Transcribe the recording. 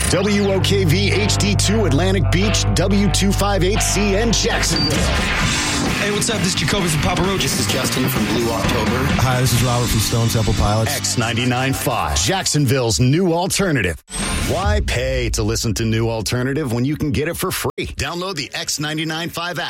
WOKV HD2 Atlantic Beach, W258C in Jacksonville. Hey, what's up? This is Jacoby from Papa Roach. This is Justin from Blue October. Hi, this is Robert from Stone Temple Pilots. X99.5, Jacksonville's new alternative. Why pay to listen to New Alternative when you can get it for free? Download the X99.5 app.